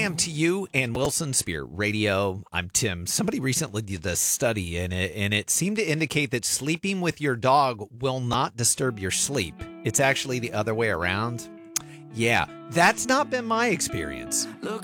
Sam to you and Wilson Spirit Radio. I'm Tim. Somebody recently did a study in it, and it seemed to indicate that sleeping with your dog will not disturb your sleep. It's actually the other way around. Yeah, that's not been my experience. Look